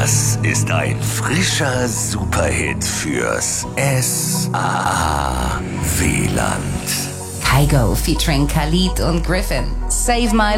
Das ist ein frischer Superhit fürs S-A-W-Land. Kygo featuring Khalid und Griffin. Save My